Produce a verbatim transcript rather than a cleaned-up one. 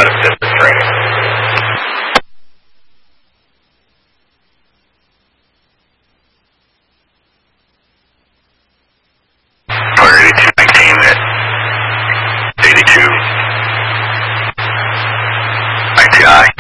distance training. eighty-two nineteen at eighty-two. I T I.